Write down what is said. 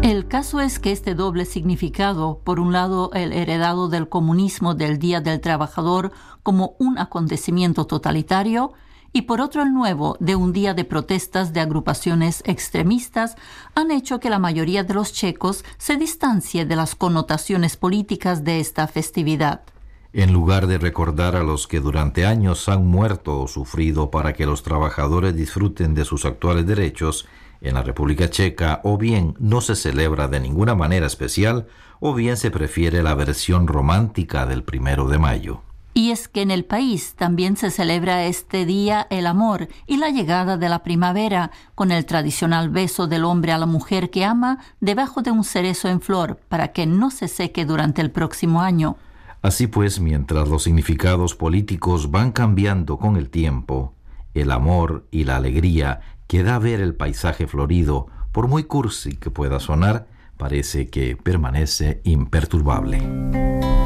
El caso es que este doble significado, por un lado el heredado del comunismo del Día del Trabajador como un acontecimiento totalitario, y por otro el nuevo de un día de protestas de agrupaciones extremistas, han hecho que la mayoría de los checos se distancie de las connotaciones políticas de esta festividad. En lugar de recordar a los que durante años han muerto o sufrido para que los trabajadores disfruten de sus actuales derechos, en la República Checa o bien no se celebra de ninguna manera especial o bien se prefiere la versión romántica del 1 de mayo. Y es que en el país también se celebra este día el amor y la llegada de la primavera, con el tradicional beso del hombre a la mujer que ama debajo de un cerezo en flor para que no se seque durante el próximo año. Así pues, mientras los significados políticos van cambiando con el tiempo, el amor y la alegría que da ver el paisaje florido, por muy cursi que pueda sonar, parece que permanece imperturbable.